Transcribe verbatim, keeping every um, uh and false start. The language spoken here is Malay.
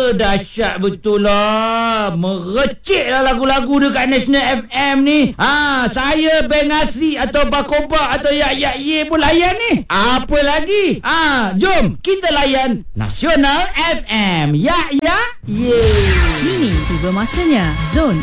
dahsyat betul lah. Merecik lah lagu-lagu dekat National F M ni. Ha, saya Beng Asri atau Bakoba atau Yak Yak Ye pun layan ni. Apa lagi? Ha, jom kita layan Nasional F M. Yak Yak Ye. Kini tiba masanya Zone